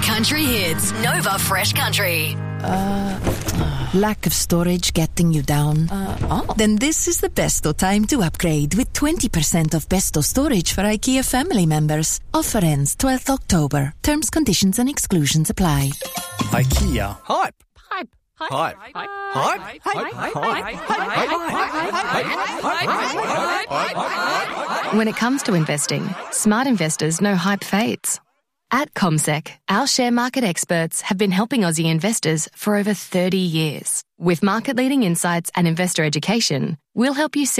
country hits. Nova Fresh Country. Lack of storage getting you down? Then this is the best time to upgrade with 20% off Besto storage for IKEA family members. Offer ends 12th October. Terms, conditions and exclusions apply. IKEA. Hype. Hype. Hype. Hype. Hype. When it comes to investing, smart investors know hype fades. At CommSec, our share market experts have been helping Aussie investors for over 30 years. With market-leading insights and investor education, we'll help you see